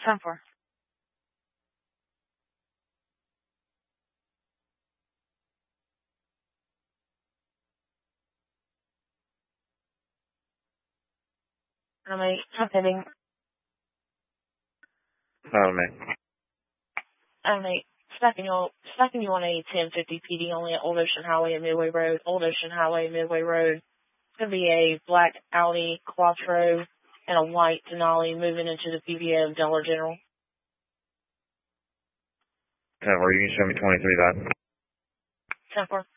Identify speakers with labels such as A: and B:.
A: 10-4. I'm heading. I'm stacking you on a 1050 PD only at Old Ocean Highway and Midway Road. Old Ocean Highway, Midway Road. It's going to be a black Audi Quattro and a white Denali moving into the PVO of Dollar General.
B: 10-4, you can show me 23 that.
A: 10-4.